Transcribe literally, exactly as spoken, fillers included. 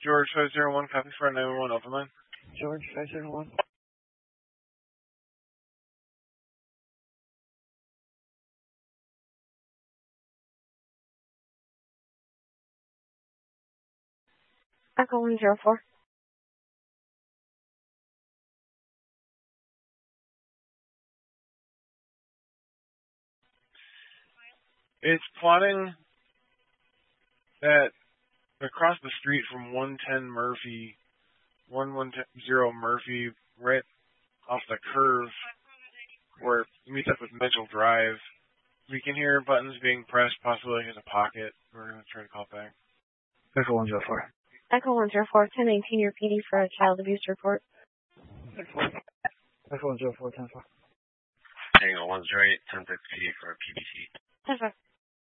George five zero one, copy for nine one one, open line. George five zero one. Echo one zero four. It's plotting that across the street from one ten Murphy, one one zero Murphy, right off the curve where it meets up with Mitchell Drive. We can hear buttons being pressed, possibly in a pocket. We're going to try to call back. Echo one zero four. Echo one zero four, ten eighteen, your P D for a child abuse report. Echo one zero four, ten four. Tango one zero eight, ten six P D for a P B C. ten four.